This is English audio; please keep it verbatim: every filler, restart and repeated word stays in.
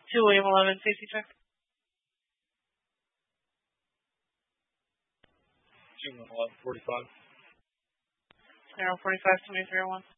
Two William eleven, safety check. Two eleven forty-five. Zero forty-five to me zero one.